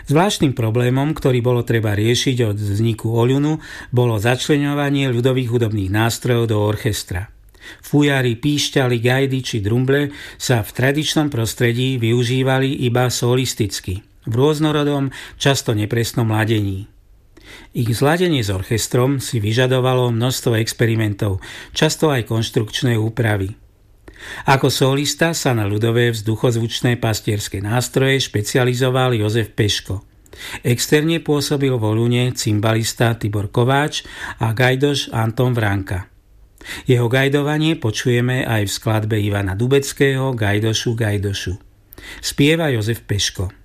Zvláštnym problémom, ktorý bolo treba riešiť od vzniku Oľunu, bolo začleňovanie ľudových hudobných nástrojov do orchestra. Fujary, píšťaly, gajdy či drumble sa v tradičnom prostredí využívali iba solisticky, v rôznorodom, často nepresnom ladení. Ich zladenie s orchestrom si vyžadovalo množstvo experimentov, často aj konštrukčné úpravy. Ako solista sa na ľudové vzduchozvučné pastierské nástroje špecializoval Jozef Peško. Externe pôsobil v Oľune cymbalista Tibor Kováč a gajdoš Anton Vranka. Jeho gajdovanie počujeme aj v skladbe Ivana Dubeckého Gajdošu, Gajdošu. Spieva Jozef Peško.